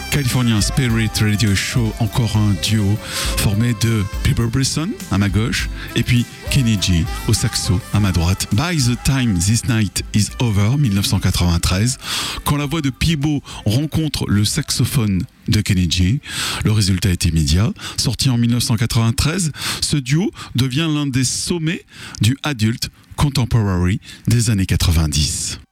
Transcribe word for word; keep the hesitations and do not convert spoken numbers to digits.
California Spirit Radio Show, encore un duo formé de Peter Brisson à ma gauche et puis Kenny G au saxo à ma droite. By the Time This Night Is Over, dix-neuf cent quatre-vingt-treize, quand la voix de Peabo rencontre le saxophone de Kenny G, le résultat est immédiat. Sorti en dix-neuf cent quatre-vingt-treize, ce duo devient l'un des sommets du adult contemporary des années quatre-vingt-dix.